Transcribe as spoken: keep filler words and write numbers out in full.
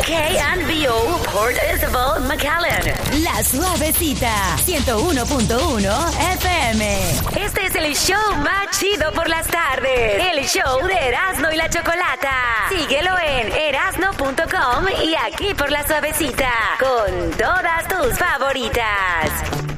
K and B O, Port Isabel, McAllen. La Suavecita, ciento uno punto uno F M. Este es el show más chido por las tardes. El show de Erasmo y la Chocolata. Síguelo en erasno punto com y aquí por La Suavecita. Con todas tus favoritas.